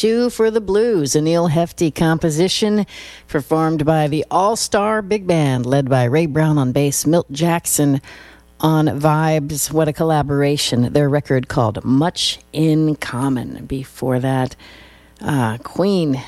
Two for the Blues, a Neil Hefti composition performed by the All-Star Big Band, led by Ray Brown on bass, Milt Jackson on vibes. What a collaboration. Their record called Much in Common. Before that, Queen